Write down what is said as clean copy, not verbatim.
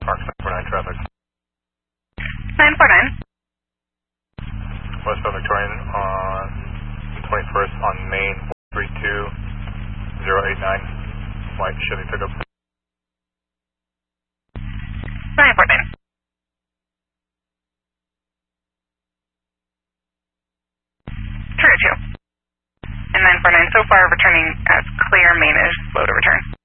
Park 949 traffic. 949. Westbound Victorian on 21st on Main 432089. White Chevy pickup. 949. True 2. And 949 so far returning as clear. Main is slow to return.